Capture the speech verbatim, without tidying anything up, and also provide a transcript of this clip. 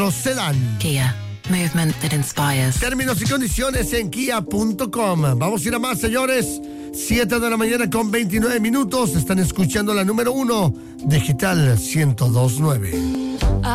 sedán. Kia, movement that inspires. Términos y condiciones en kia punto com. Vamos a ir a más, señores. siete de la mañana con veintinueve minutos. Están escuchando la número uno, Digital ciento dos punto nueve.